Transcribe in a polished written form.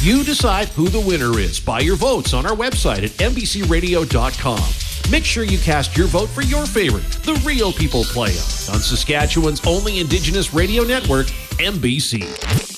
You decide who the winner is by your votes on our website at mbcradio.com. Make sure you cast your vote for your favorite, The Real People Play on Saskatchewan's only Indigenous radio network, MBC.